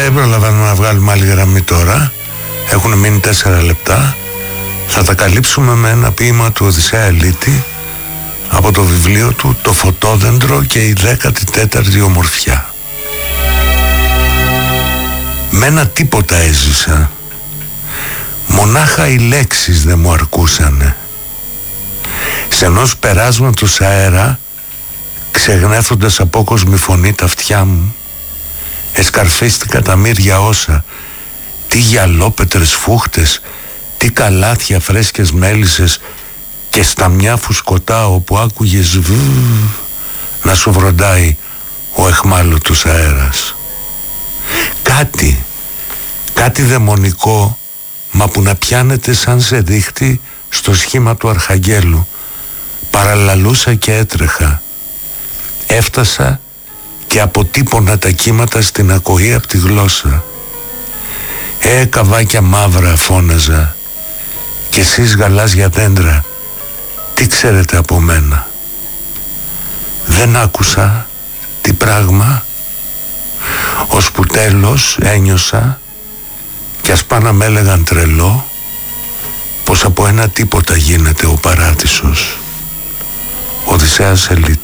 Δεν προλαβαίνουμε να βγάλουμε άλλη γραμμή τώρα. Έχουν μείνει 4 λεπτά. Θα τα καλύψουμε με ένα ποίημα του Οδυσσέα Ελίτη από το βιβλίο του «Το φωτόδεντρο και η 14η ομορφιά». Με ένα τίποτα έζησα. Μονάχα οι λέξεις δεν μου αρκούσανε. Σ' ενός περάσματος αέρα, ξεγνέφοντας απόκοσμη φωνή τα αυτιά μου, εσκαρφίστηκα τα μύρια όσα, τι γυαλόπετρες φούχτες, τι καλάθια φρέσκες μέλισσες, και στα μια φουσκωτά όπου άκουγες να σου βροντάει ο εχμάλωτος αέρας. Κάτι δαιμονικό, μα που να πιάνεται σαν σε δίχτυ στο σχήμα του Αρχαγγέλου. Παραλαλούσα και έτρεχα. Έφτασα και αποτύπωνα τα κύματα στην ακοή απ' τη γλώσσα. Καβάκια μαύρα, φώναζα, κι εσείς γαλάζια δέντρα, τι ξέρετε από μένα? Δεν άκουσα τι πράγμα, ώσπου τέλος ένιωσα, κι ας πάνε να μ' έλεγαν τρελό, πως από ένα τίποτα γίνεται ο παράδεισος. Οδυσσέας Ελίτη.